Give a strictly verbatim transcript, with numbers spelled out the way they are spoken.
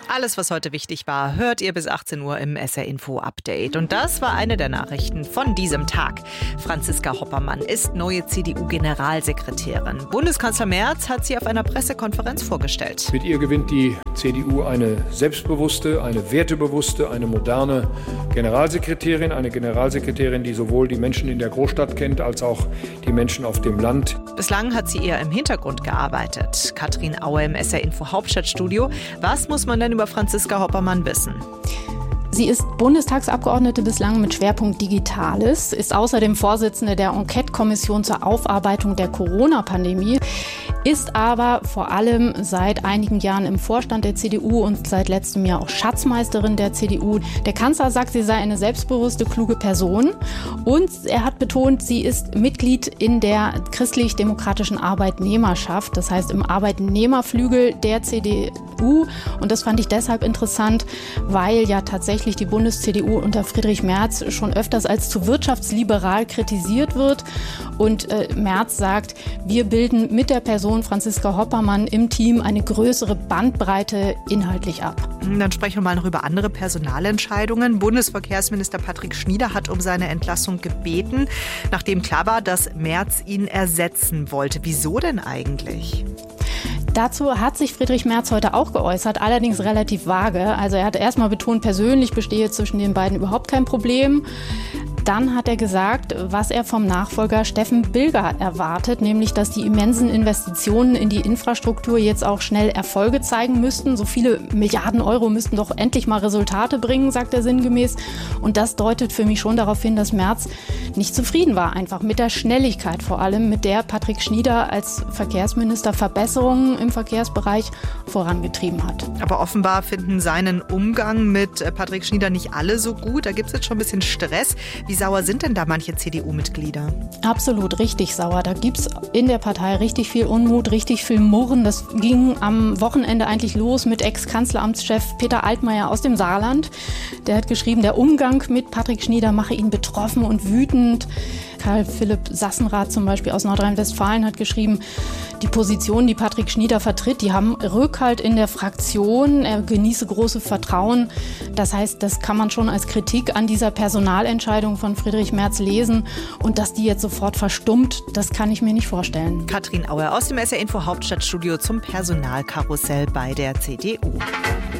Alles, was heute wichtig war, hört ihr bis achtzehn Uhr im S R Info Update. Und das war eine der Nachrichten von diesem Tag. Franziska Hoppermann ist neue C D U-Generalsekretärin. Bundeskanzler Merz hat sie auf einer Pressekonferenz vorgestellt. Mit ihr gewinnt die C D U eine selbstbewusste, eine wertebewusste, eine moderne Generalsekretärin. Eine Generalsekretärin, die sowohl die Menschen in der Großstadt kennt, als auch die Menschen auf dem Land. Bislang hat sie eher im Hintergrund gearbeitet. Katrin Aue im S R Info Hauptstadtstudio. Was muss man denn über Franziska Hoppermann wissen? Sie ist Bundestagsabgeordnete bislang mit Schwerpunkt Digitales, ist außerdem Vorsitzende der Enquete-Kommission zur Aufarbeitung der Corona-Pandemie, ist aber vor allem seit einigen Jahren im Vorstand der C D U und seit letztem Jahr auch Schatzmeisterin der C D U. Der Kanzler sagt, sie sei eine selbstbewusste, kluge Person und er hat betont, sie ist Mitglied in der christlich-demokratischen Arbeitnehmerschaft, das heißt im Arbeitnehmerflügel der C D U. Und das fand ich deshalb interessant, weil ja tatsächlich die Bundes-C D U unter Friedrich Merz schon öfters als zu wirtschaftsliberal kritisiert wird. Und äh, Merz sagt, wir bilden mit der Person Franziska Hoppermann im Team eine größere Bandbreite inhaltlich ab. Dann sprechen wir mal noch über andere Personalentscheidungen. Bundesverkehrsminister Patrick Schnieder hat um seine Entlassung gebeten, nachdem klar war, dass Merz ihn ersetzen wollte. Wieso denn eigentlich? Dazu hat sich Friedrich Merz heute auch geäußert, allerdings relativ vage. Also er hat erstmal betont, persönlich bestehe zwischen den beiden überhaupt kein Problem. Dann hat er gesagt, was er vom Nachfolger Steffen Bilger erwartet, nämlich, dass die immensen Investitionen in die Infrastruktur jetzt auch schnell Erfolge zeigen müssten. So viele Milliarden Euro müssten doch endlich mal Resultate bringen, sagt er sinngemäß. Und das deutet für mich schon darauf hin, dass Merz nicht zufrieden war, einfach mit der Schnelligkeit vor allem, mit der Patrick Schnieder als Verkehrsminister Verbesserungen im Verkehrsbereich vorangetrieben hat. Aber offenbar finden seinen Umgang mit Patrick Schnieder nicht alle so gut. Da gibt es jetzt schon ein bisschen Stress. Wie sauer sind denn da manche C D U-Mitglieder? Absolut richtig sauer. Da gibt es in der Partei richtig viel Unmut, richtig viel Murren. Das ging am Wochenende eigentlich los mit Ex-Kanzleramtschef Peter Altmaier aus dem Saarland. Der hat geschrieben, der Umgang mit Patrick Schnieder mache ihn betroffen und wütend. Karl Philipp Sassenrath zum Beispiel aus Nordrhein-Westfalen hat geschrieben, die Position, die Patrick Schnieder vertritt, die haben Rückhalt in der Fraktion. Er genieße großes Vertrauen. Das heißt, das kann man schon als Kritik an dieser Personalentscheidung von Friedrich Merz lesen. Und dass die jetzt sofort verstummt, das kann ich mir nicht vorstellen. Katrin Aue aus dem S R Info Hauptstadtstudio zum Personalkarussell bei der C D U.